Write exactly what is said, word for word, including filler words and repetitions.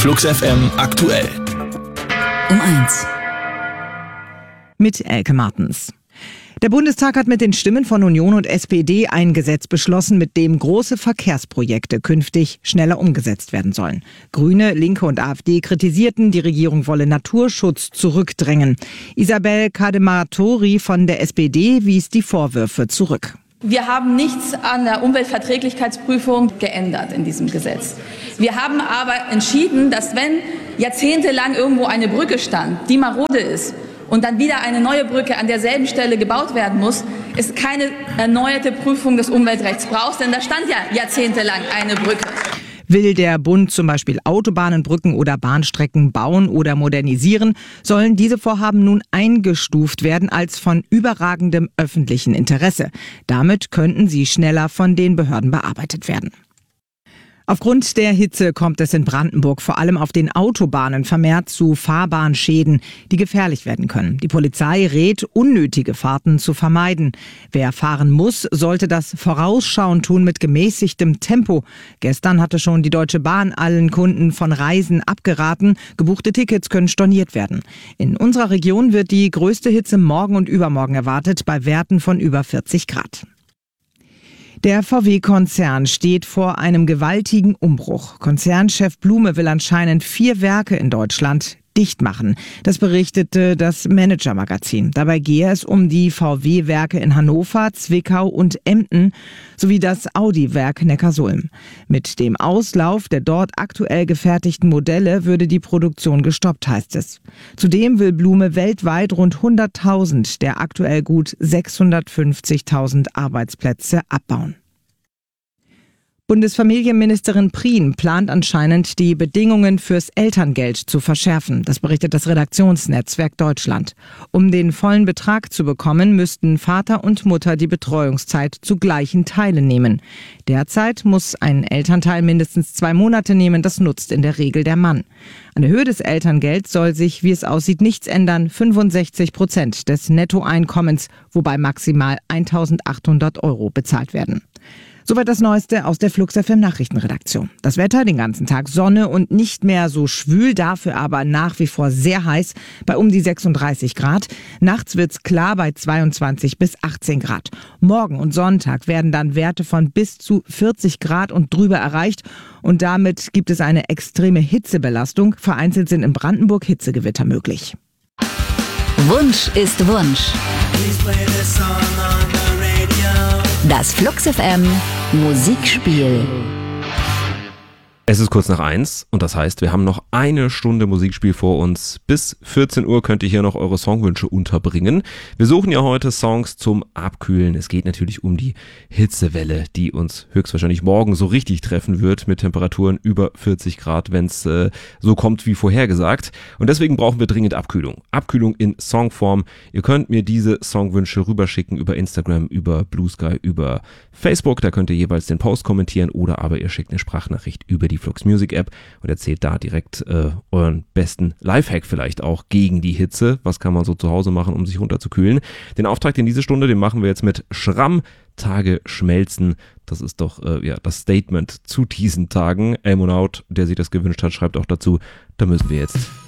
Flux F M aktuell. Um eins. Mit Elke Martens. Der Bundestag hat mit den Stimmen von Union und S P D ein Gesetz beschlossen, mit dem große Verkehrsprojekte künftig schneller umgesetzt werden sollen. Grüne, Linke und AfD kritisierten, die Regierung wolle Naturschutz zurückdrängen. Isabel Cadematori von der S P D wies die Vorwürfe zurück. Wir haben nichts an der Umweltverträglichkeitsprüfung geändert in diesem Gesetz. Wir haben aber entschieden, dass wenn jahrzehntelang irgendwo eine Brücke stand, die marode ist, und dann wieder eine neue Brücke an derselben Stelle gebaut werden muss, es keine erneuerte Prüfung des Umweltrechts braucht, denn da stand ja jahrzehntelang eine Brücke. Will der Bund zum Beispiel Autobahnen, Brücken oder Bahnstrecken bauen oder modernisieren, sollen diese Vorhaben nun eingestuft werden als von überragendem öffentlichen Interesse. Damit könnten sie schneller von den Behörden bearbeitet werden. Aufgrund der Hitze kommt es in Brandenburg vor allem auf den Autobahnen vermehrt zu Fahrbahnschäden, die gefährlich werden können. Die Polizei rät, unnötige Fahrten zu vermeiden. Wer fahren muss, sollte das vorausschauend tun mit gemäßigtem Tempo. Gestern hatte schon die Deutsche Bahn allen Kunden von Reisen abgeraten. Gebuchte Tickets können storniert werden. In unserer Region wird die größte Hitze morgen und übermorgen erwartet, bei Werten von über vierzig Grad. Der V W-Konzern steht vor einem gewaltigen Umbruch. Konzernchef Blume will anscheinend vier Werke in Deutschland dicht machen. Das berichtete das Manager-Magazin. Dabei gehe es um die V W-Werke in Hannover, Zwickau und Emden sowie das Audi-Werk Neckarsulm. Mit dem Auslauf der dort aktuell gefertigten Modelle würde die Produktion gestoppt, heißt es. Zudem will Blume weltweit rund hunderttausend der aktuell gut sechshundertfünfzigtausend Arbeitsplätze abbauen. Bundesfamilienministerin Prien plant anscheinend, die Bedingungen fürs Elterngeld zu verschärfen. Das berichtet das Redaktionsnetzwerk Deutschland. Um den vollen Betrag zu bekommen, müssten Vater und Mutter die Betreuungszeit zu gleichen Teilen nehmen. Derzeit muss ein Elternteil mindestens zwei Monate nehmen. Das nutzt in der Regel der Mann. An der Höhe des Elterngelds soll sich, wie es aussieht, nichts ändern. fünfundsechzig Prozent des Nettoeinkommens, wobei maximal eintausendachthundert Euro bezahlt werden. Soweit das Neueste aus der Flux F M Nachrichtenredaktion. Das Wetter, den ganzen Tag Sonne und nicht mehr so schwül, dafür aber nach wie vor sehr heiß bei um die sechsunddreißig Grad. Nachts wird's klar bei zweiundzwanzig bis achtzehn Grad. Morgen und Sonntag werden dann Werte von bis zu vierzig Grad und drüber erreicht. Und damit gibt es eine extreme Hitzebelastung. Vereinzelt sind in Brandenburg Hitzegewitter möglich. Wunsch ist Wunsch. Das Flux F M Musikspiel. Es ist kurz nach eins und das heißt, wir haben noch eine Stunde Musikspiel vor uns. Bis vierzehn Uhr könnt ihr hier noch eure Songwünsche unterbringen. Wir suchen ja heute Songs zum Abkühlen. Es geht natürlich um die Hitzewelle, die uns höchstwahrscheinlich morgen so richtig treffen wird mit Temperaturen über vierzig Grad, wenn es äh, so kommt wie vorhergesagt. Und deswegen brauchen wir dringend Abkühlung. Abkühlung in Songform. Ihr könnt mir diese Songwünsche rüberschicken über Instagram, über Blue Sky, über Facebook. Da könnt ihr jeweils den Post kommentieren oder aber ihr schickt eine Sprachnachricht über die Flux Music App und erzählt da direkt äh, euren besten Lifehack vielleicht auch gegen die Hitze. Was kann man so zu Hause machen, um sich runterzukühlen? Den Auftrag in diese Stunde, den machen wir jetzt mit Schramm. Tage schmelzen. Das ist doch äh, ja das Statement zu diesen Tagen. Elmonaut, der sich das gewünscht hat, schreibt auch dazu, da müssen wir jetzt